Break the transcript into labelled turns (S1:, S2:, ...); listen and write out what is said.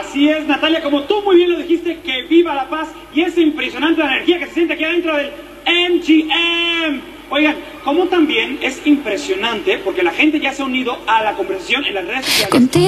S1: Así es, Natalia, como tú muy bien lo dijiste, que viva la paz y esa impresionante energía que se siente aquí adentro del MGM. Oigan, como también es impresionante porque la gente ya se ha unido a la conversación en las redes sociales.